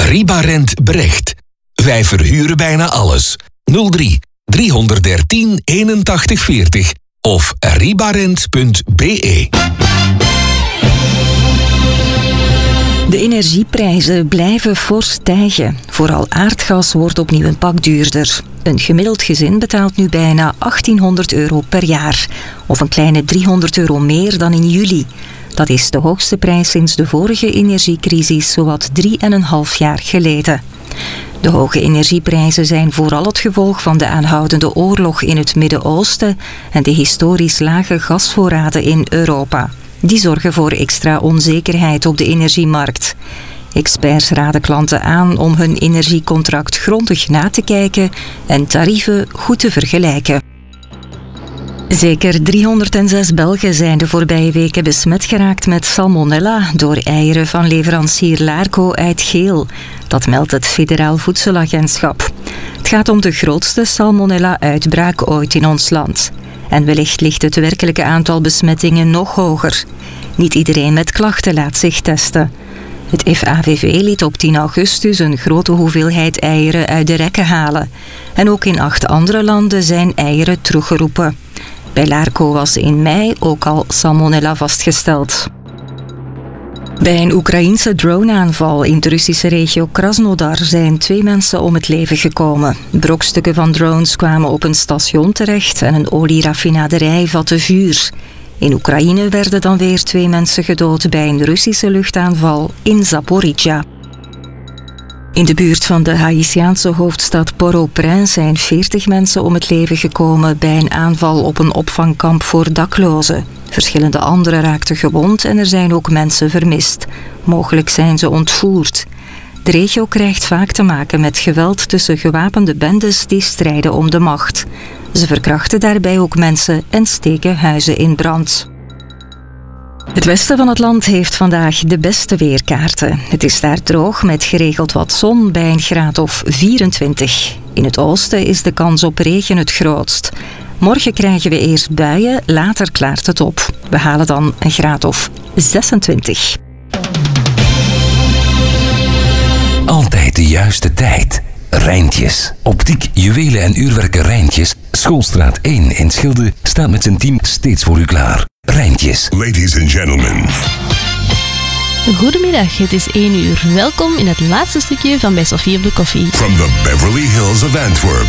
Ribarent Brecht. Wij verhuren bijna alles. 03 313 81 40 of ribarent.be. De energieprijzen blijven fors stijgen. Vooral aardgas wordt opnieuw een pak duurder. Een gemiddeld gezin betaalt nu bijna €1800 per jaar. Of een kleine €300 meer dan in juli. Dat is de hoogste prijs sinds de vorige energiecrisis, zowat 3,5 jaar geleden. De hoge energieprijzen zijn vooral het gevolg van de aanhoudende oorlog in het Midden-Oosten en de historisch lage gasvoorraden in Europa. Die zorgen voor extra onzekerheid op de energiemarkt. Experts raden klanten aan om hun energiecontract grondig na te kijken en tarieven goed te vergelijken. Zeker 306 Belgen zijn de voorbije weken besmet geraakt met salmonella door eieren van leverancier Larco uit Geel. Dat meldt het Federaal Voedselagentschap. Het gaat om de grootste salmonella-uitbraak ooit in ons land. En wellicht ligt het werkelijke aantal besmettingen nog hoger. Niet iedereen met klachten laat zich testen. Het FAVV liet op 10 augustus een grote hoeveelheid eieren uit de rekken halen. En ook in 8 andere landen zijn eieren teruggeroepen. Bij Larco was in mei ook al salmonella vastgesteld. Bij een Oekraïense droneaanval in de Russische regio Krasnodar zijn 2 mensen om het leven gekomen. Brokstukken van drones kwamen op een station terecht en een olieraffinaderij vatte vuur. In Oekraïne werden dan weer 2 mensen gedood bij een Russische luchtaanval in Zaporizhzhia. In de buurt van de Haïtiaanse hoofdstad Port-au-Prince zijn 40 mensen om het leven gekomen bij een aanval op een opvangkamp voor daklozen. Verschillende anderen raakten gewond en er zijn ook mensen vermist. Mogelijk zijn ze ontvoerd. De regio krijgt vaak te maken met geweld tussen gewapende bendes die strijden om de macht. Ze verkrachten daarbij ook mensen en steken huizen in brand. Het westen van het land heeft vandaag de beste weerkaarten. Het is daar droog met geregeld wat zon bij een graad of 24. In het oosten is de kans op regen het grootst. Morgen krijgen we eerst buien, later klaart het op. We halen dan een graad of 26. Altijd de juiste tijd. Rijntjes. Optiek, juwelen en uurwerken Rijntjes. Schoolstraat 1 in Schilde staat met zijn team steeds voor u klaar. Rijntjes. Ladies and gentlemen. Goedemiddag, het is 1 uur. Welkom in het laatste stukje van Bij Sophie op de Koffie. From the Beverly Hills of Antwerp.